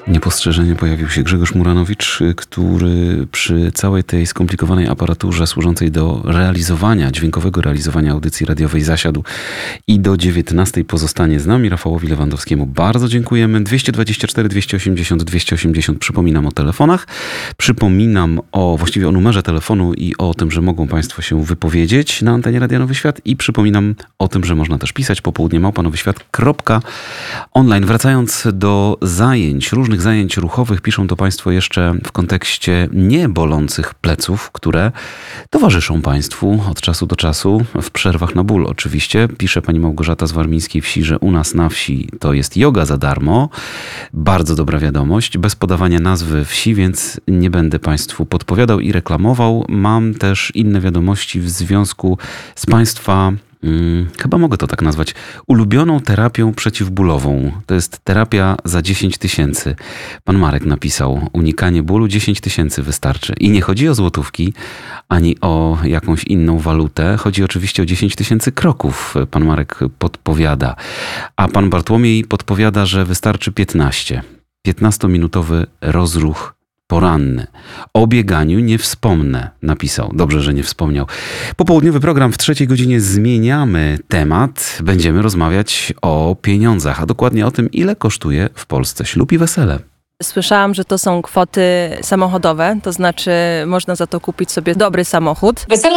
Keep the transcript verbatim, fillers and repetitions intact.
Niepostrzeżenie pojawił się Grzegorz Muranowicz, który przy całej tej skomplikowanej aparaturze służącej do realizowania, dźwiękowego realizowania audycji radiowej zasiadł i do dziewiętnastej pozostanie z nami. Rafałowi Lewandowskiemu bardzo dziękujemy. dwieście dwadzieścia cztery dwieście osiemdziesiąt dwieście osiemdziesiąt. Przypominam o telefonach. Przypominam o, właściwie o numerze telefonu i o tym, że mogą Państwo się wypowiedzieć na antenie Radia Nowy Świat i przypominam o tym, że można też pisać popołudnie małpa nowy świat kropka online. Wracając do zajęć, różnych zajęć ruchowych, piszą to Państwo jeszcze w kontekście niebolących pleców, które towarzyszą Państwu od czasu do czasu, w przerwach na ból oczywiście. Pisze pani Małgorzata z Warmińskiej Wsi, że u nas na wsi to jest joga za darmo. Bardzo dobra wiadomość, bez podawania nazwy wsi, więc nie będę Państwu podpowiadał i reklamował. Mam też inne wiadomości w związku z Państwa Hmm, chyba mogę to tak nazwać, ulubioną terapią przeciwbólową. To jest terapia za dziesięć tysięcy. Pan Marek napisał, unikanie bólu dziesięć tysięcy wystarczy. I nie chodzi o złotówki, ani o jakąś inną walutę. Chodzi oczywiście o dziesięć tysięcy kroków, pan Marek podpowiada. A pan Bartłomiej podpowiada, że wystarczy piętnaście. piętnastominutowy rozruch poranny. O bieganiu nie wspomnę, napisał. Dobrze, że nie wspomniał. Popołudniowy program w trzeciej godzinie zmieniamy temat. Będziemy rozmawiać o pieniądzach, a dokładnie o tym, ile kosztuje w Polsce ślub i wesele. Słyszałam, że to są kwoty samochodowe, to znaczy można za to kupić sobie dobry samochód. Wesele